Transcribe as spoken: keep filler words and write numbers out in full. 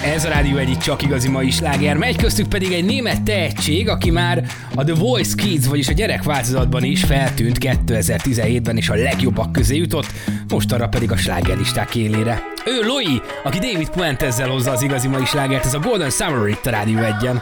Ez a Rádió egyik csak igazi mai sláger, megy köztük pedig egy német tehetség, aki már a The Voice Kids, vagyis a gyerek változatban is feltűnt kétezer-tizenhétben és a legjobbak közé jutott, mostanra pedig a slágerlisták élére. Ő Loi, aki David Puentezzel hozza az igazi mai slágert, ez a Golden Summer itt a Rádió egyen.